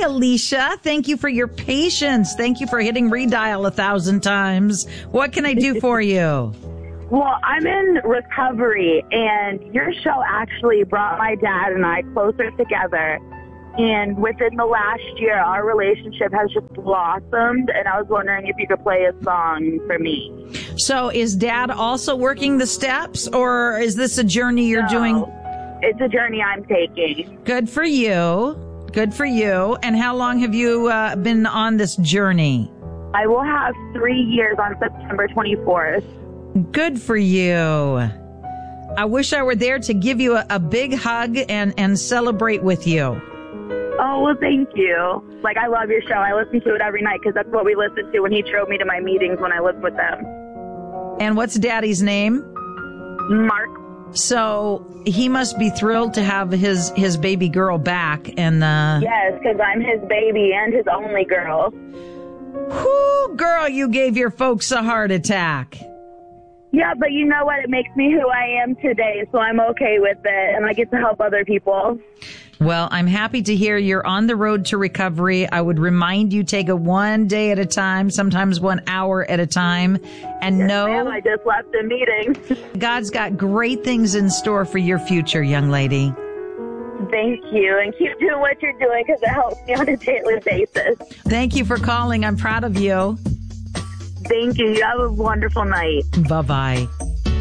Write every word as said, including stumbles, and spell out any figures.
Alicia. Thank you for your patience. Thank you for hitting redial a thousand times. What can I do for you? Well, I'm in recovery, and your show actually brought my dad and I closer together. And within the last year, our relationship has just blossomed, and I was wondering if you could play a song for me. So is Dad also working the steps, or is this a journey you're No, doing? It's a journey I'm taking. Good for you. Good for you. And how long have you uh, been on this journey? I will have three years on September twenty-fourth. Good for you. I wish I were there to give you a, a big hug and, and celebrate with you. Oh, well, thank you. Like, I love your show. I listen to it every night because that's what we listen to when he drove me to my meetings when I lived with them. And what's Daddy's name? Mark. So he must be thrilled to have his, his baby girl back. And uh, Yes, because I'm his baby and his only girl. whoo, girl, you gave your folks a heart attack. Yeah, but you know what? It makes me who I am today, so I'm okay with it, and I get to help other people. Well, I'm happy to hear you're on the road to recovery. I would remind you, take it one day at a time, sometimes one hour at a time. And Yes, know ma'am, I just left a meeting. God's got great things in store for your future, young lady. Thank you, and keep doing what you're doing because it helps me on a daily basis. Thank you for calling. I'm proud of you. Thank you. You have a wonderful night. Bye-bye.